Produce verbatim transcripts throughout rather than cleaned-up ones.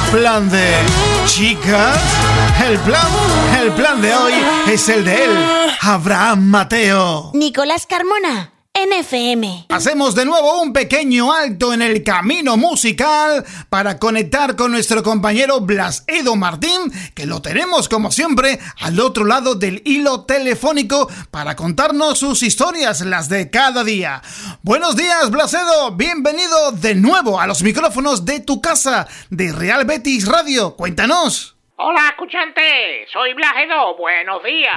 plan de chicas, el plan, el plan de hoy es el de él, Abraham Mateo. Nicolás Carmona, en F M. Hacemos de nuevo un pequeño alto en el camino musical para conectar con nuestro compañero Blas Edo Martín, que lo tenemos como siempre al otro lado del hilo telefónico para contarnos sus historias, las de cada día. Buenos días, Blas Edo, bienvenido de nuevo a los micrófonos de tu casa, de Real Betis Radio. Cuéntanos. Hola, escuchante, soy Blas Edo, buenos días.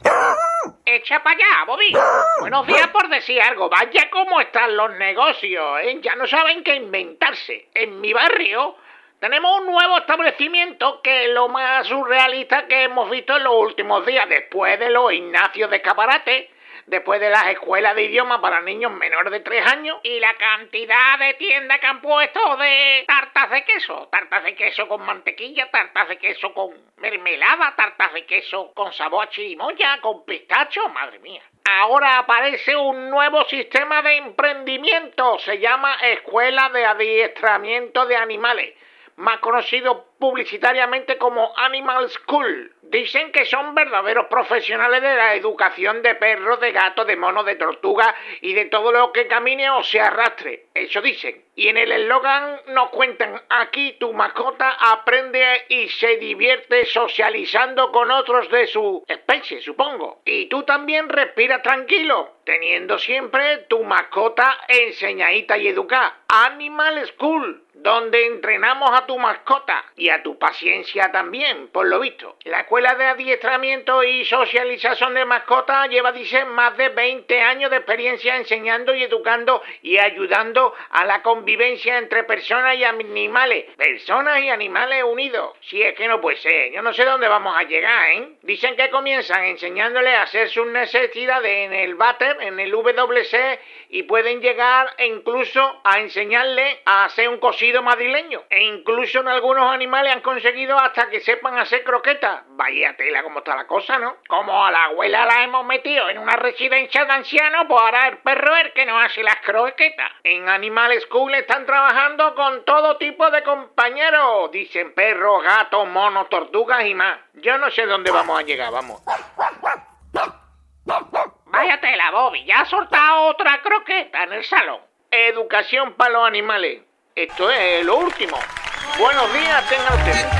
Echa para allá, Bobby. Buenos días por decir algo. Vaya cómo están los negocios, ¿eh? Ya no saben qué inventarse. En mi barrio tenemos un nuevo establecimiento que es lo más surrealista que hemos visto en los últimos días. Después de los Ignacios de Escaparate, después de las escuelas de idiomas para niños menores de tres años y la cantidad de tiendas que han puesto de tartas de queso. Tartas de queso con mantequilla, tartas de queso con mermelada, tartas de queso con sabor a chirimoya, con pistacho, madre mía. Ahora aparece un nuevo sistema de emprendimiento, se llama Escuela de Adiestramiento de Animales, más conocido publicitariamente como Animal School. Dicen que son verdaderos profesionales de la educación de perros, de gatos, de monos, de tortugas y de todo lo que camine o se arrastre. Eso dicen. Y en el eslogan nos cuentan: aquí tu mascota aprende y se divierte socializando con otros de su especie, supongo. Y tú también respira tranquilo, teniendo siempre tu mascota enseñadita y educada. Animal School, donde entrenamos a tu mascota y a tu paciencia también, por lo visto. La Escuela de Adiestramiento y Socialización de Mascotas lleva, dicen, más de veinte años de experiencia enseñando y educando y ayudando a la convivencia entre personas y animales. Personas y animales unidos. Si es que no puede ser, yo no sé dónde vamos a llegar, ¿eh? Dicen que comienzan enseñándole a hacer sus necesidades en el váter, en el W C, y pueden llegar incluso a enseñarle a hacer un cocido madrileño. E incluso en algunos animales han conseguido hasta que sepan hacer croquetas. Vaya tela como está la cosa, ¿no? Como a la abuela la hemos metido en una residencia de ancianos, pues ahora el perro es el que nos hace las croquetas. En Animal School están trabajando con todo tipo de compañeros. Dicen perros, gatos, monos, tortugas y más. Yo no sé dónde vamos a llegar, vamos. Vaya tela, Bobby, ya ha soltado otra croqueta en el salón. Educación para los animales. Esto es lo último. Buenos días, tengan ustedes.